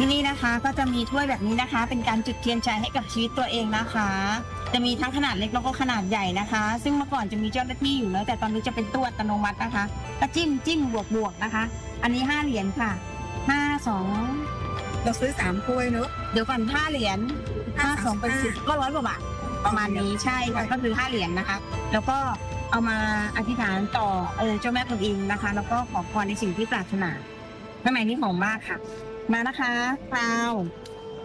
ที่นี่นะคะก็จะมีถ้วยแบบนี้นะคะ เป็นการจุดเทียนชัยให้กับชีวิตตัวเองนะคะ จะมีทั้งขนาดเล็กแล้วก็ขนาดใหญ่นะคะ ซึ่งเมื่อก่อนจะมีเจ้าหน้าที่อยู่แล้วแต่ตอนนี้จะเป็นตู้อัตโนมัตินะคะก็จิ้มบวกนะคะ อันนี้5 เหรียญค่ะเราซื้อ3 ถ้วยเนอะเดี๋ยวก่อน5 เหรียญ52เป็น10ก็100 กว่าบาทประมาณนี้ใช่ค่ะก็คือ5 เหรียญนะคะแล้วก็เอามาอธิษฐานต่อเจ้าแม่กวนอิมนะคะแล้วก็ขอพรในสิ่งที่ปรารถนาข้างในนี่หอมมากค่ะมานะคะคราว